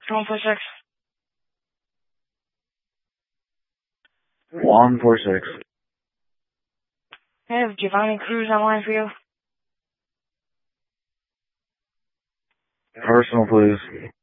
146. 146. I have Giovanni Cruz online for you. Personal, please.